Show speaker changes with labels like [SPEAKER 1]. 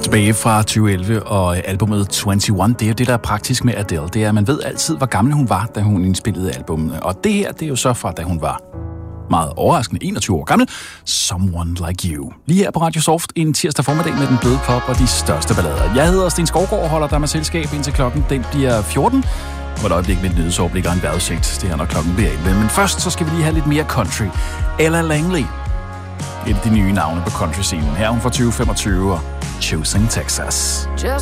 [SPEAKER 1] Tilbage fra 2011 og albumet 21, det er jo det, der er praktisk med Adele. Det er, at man ved altid, hvor gammel hun var, da hun indspillede albumet. Og det her, det er jo så fra, da hun var meget overraskende 21 år gammel. Someone Like You. Lige her på Radio Soft en tirsdag formiddag med den bløde pop og de største ballader. Jeg hedder Sten Skovgaard og holder dig med selskab indtil klokken den bliver 14. Hvor et øjeblik med et nyhedsoverblik og en vejrudsigt. Det er når klokken bliver 11. Men først så skal vi lige have lidt mere country. Ella Langley. Et af de nye navne på country-scenen. Her er hun fra 2025 og Choosing Texas.